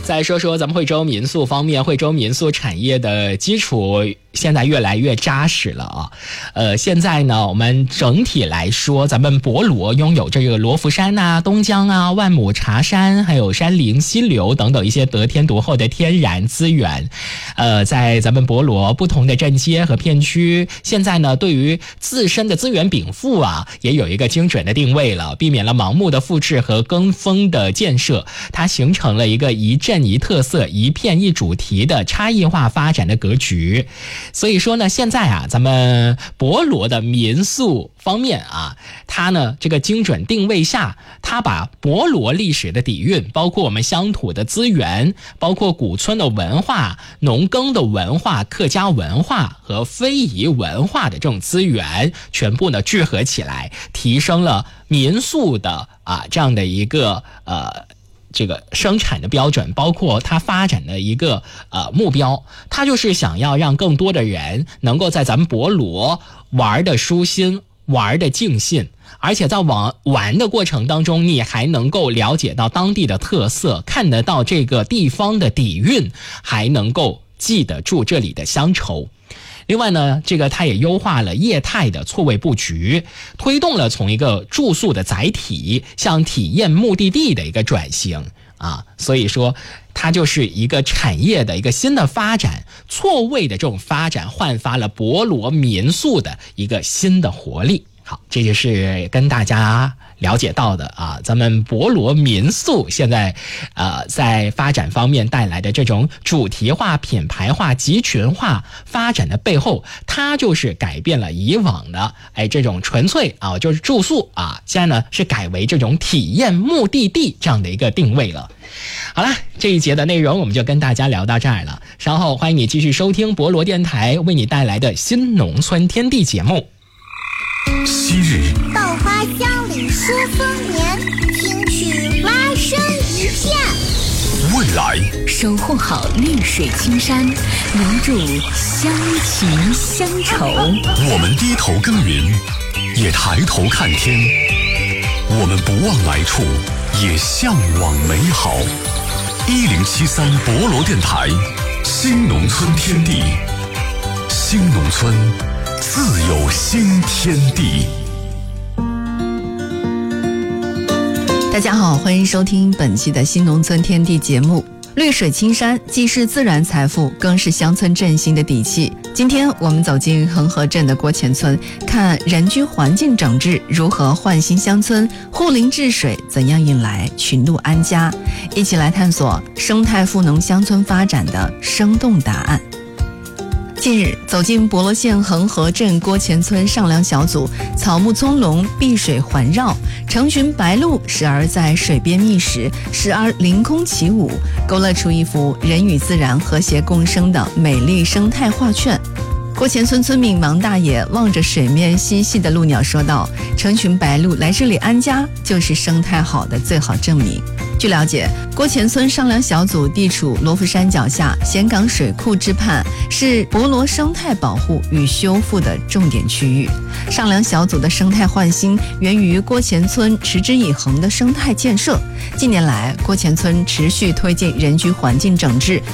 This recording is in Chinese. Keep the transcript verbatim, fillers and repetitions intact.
再说说咱们惠州民宿方面，惠州民宿产业的基础现在越来越扎实了啊。呃，现在呢，我们整体来说，咱们博罗拥有这个罗浮山啊、东江啊、万亩茶山，还有山林溪流等等一些得天独厚的天然资源。呃，在咱们博罗不同的镇街和片区，现在呢，对于自身的资源禀赋啊，也有一个精准的定位了，避免了盲目的复制和跟风的建设，它形成了一个一镇一特色、一片一主题的差异化发展的格局。所以说呢，现在啊，咱们博罗的民宿方面啊，它呢这个精准定位下，它把博罗历史的底蕴，包括我们乡土的资源，包括古村的文化、农耕的文化、客家文化和非遗文化的这种资源，全部呢聚合起来，提升了民宿的啊这样的一个呃。这个生产的标准，包括它发展的一个呃目标，它就是想要让更多的人能够在咱们博罗玩的舒心，玩的尽兴，而且在玩玩的过程当中，你还能够了解到当地的特色，看得到这个地方的底蕴，还能够记得住这里的乡愁。另外呢，这个它也优化了业态的错位布局，推动了从一个住宿的载体向体验目的地的一个转型啊，所以说它就是一个产业的一个新的发展，错位的这种发展焕发了博罗民宿的一个新的活力。好，这就是跟大家了解到的啊，咱们博罗民宿现在呃在发展方面带来的这种主题化、品牌化、集群化发展的背后，它就是改变了以往的哎这种纯粹啊就是住宿啊，现在呢是改为这种体验目的地这样的一个定位了。好了，这一节的内容我们就跟大家聊到这儿了，稍后欢迎你继续收听博罗电台为你带来的新农村天地节目。 昔日稻花香里说丰年，听取蛙声一片。 未来守护好绿水青山，留住乡情乡愁。 我们低头耕耘，也抬头看天；我们不忘来处，也向往美好。一零七三博罗电台，新农村天地，新农村自有新天地。 大家好，欢迎收听本期的新农村天地节目。绿水青山既是自然财富，更是乡村振兴的底气。今天我们走进恒河镇的郭前村，看人居环境整治如何焕新乡村，护林治水怎样引来群鹿安家，一起来探索生态赋能乡村发展的生动答案。近日走进博罗县恒河镇郭前村上梁小组，草木葱茏，碧水环绕，成群白鹭时而在水边觅食，时而凌空起舞，勾勒出一幅人与自然和谐共生的美丽生态画卷。郭前村村民王大爷望着水面嬉戏的鹭鸟说道，成群白鹭来这里安家，就是生态好的最好证明。据了解，郭前村上梁小组地处罗浮山脚下咸港水库之畔，是博罗生态保护与修复的重点区域。上梁小组的生态焕新源于郭前村持之以恒的生态建设。近年来，郭前村持续推进人居环境整治